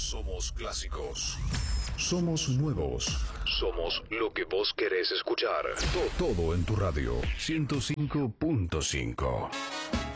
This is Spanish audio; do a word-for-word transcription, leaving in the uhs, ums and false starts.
Somos clásicos. Somos nuevos. Somos lo que vos querés escuchar. To- Todo en tu radio. ciento cinco punto cinco.